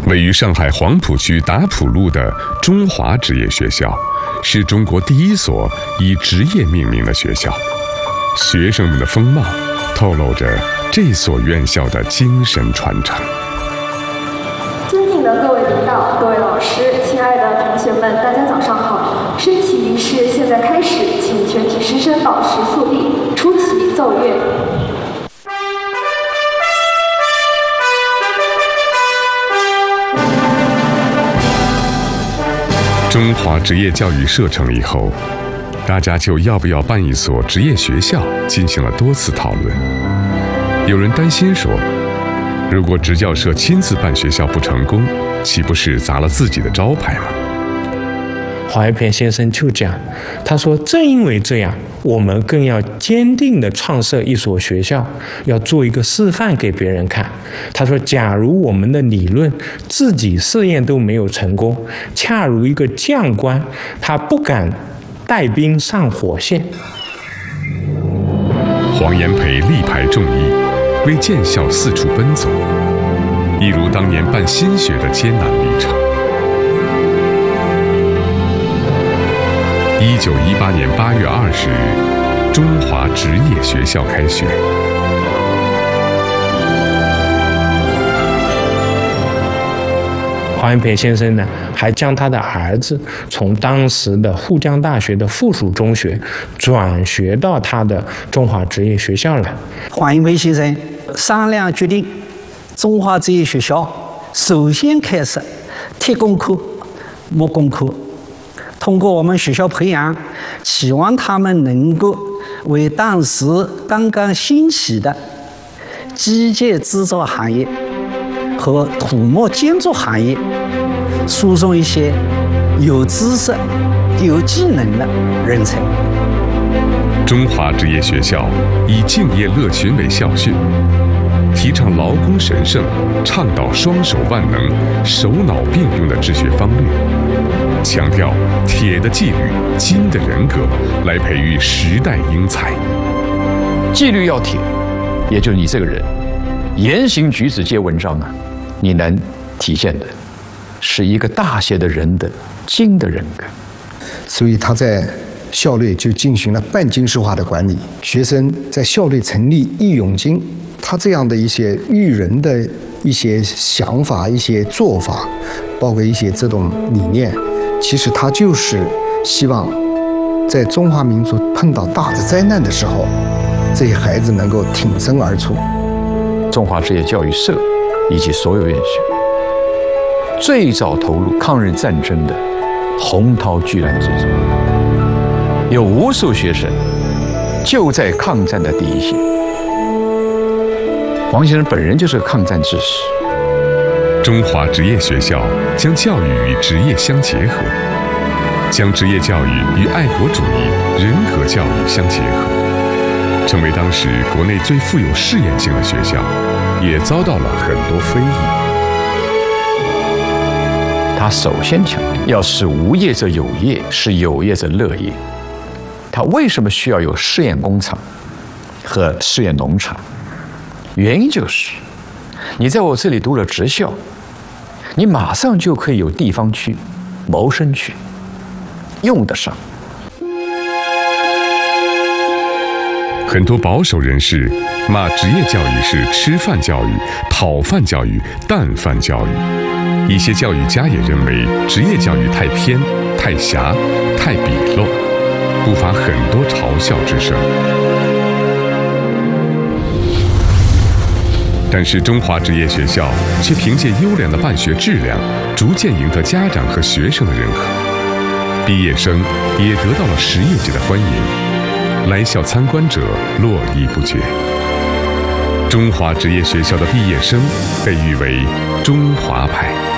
位于上海黄浦区达浦路的中华职业学校，是中国第一所以职业命名的学校。学生们的风貌透露着这所院校的精神传承。 尊敬的各位领导、各位老师、亲爱的同学们，大家早上好！升旗仪式现在开始，请全体师生保持肃立，出旗奏乐。 中华职业教育社成立后，大家就要不要办一所职业学校进行了多次讨论。有人担心说，如果职教社亲自办学校不成功，岂不是砸了自己的招牌吗？ 黄一平先生就讲，他说正因为这样，我们更要坚定地创设一所学校，要做一个示范给别人看。他说，假如我们的理论自己试验都没有成功，恰如一个将官，他不敢带兵上火线。 黄炎培力排众议，为建校四处奔走，一如当年办新学的艰难历程。1918年8月20日，中华职业学校开学。 黄炎培先生呢，还将他的儿子从当时的沪江大学的附属中学转学到他的中华职业学校来。 黄炎培先生商量决定，中华职业学校首先开设铁工科、木工科。通过我们学校培养，希望他们能够为当时刚刚兴起的机械制造行业和土木建筑行业输送一些有知识、有技能的人才。 中华职业学校以敬业乐群为校训，提倡劳工神圣，倡导双手万能、手脑并用的治学方略，强调铁的纪律、金的人格，来培育时代英才。 纪律要铁，也就是你这个人言行举止皆文章啊，你能体现的是一个大些的人的金的人格。 所以他在校内就进行了半军事化的管理，学生在校内成立义勇军，他这样的一些育人的一些想法、一些做法，包括一些这种理念，其实他就是希望在中华民族碰到大的灾难的时候，这些孩子能够挺身而出。 中华职业教育社以及所有院校最早投入抗日战争的洪涛巨澜之中，有无数学生就在抗战的第一线。黄先生本人就是个抗战志士。 中华职业学校将教育与职业相结合，将职业教育与爱国主义、人格教育相结合，成为当时国内最富有试验性的学校，也遭到了很多非议。 他首先强调要使无业者有业，使有业者乐业。他为什么需要有试验工厂和试验农场？原因就是你在我这里读了职校，你马上就可以有地方去谋生去，用得上。 很多保守人士骂职业教育是吃饭教育、讨饭教育、淡饭教育，一些教育家也认为职业教育太偏、太狭、太鄙陋，不乏很多嘲笑之声。但是中华职业学校却凭借优良的办学质量，逐渐赢得家长和学生的认可，毕业生也得到了实业界的欢迎，来校参观者络绎不绝。中华职业学校的毕业生被誉为中华派。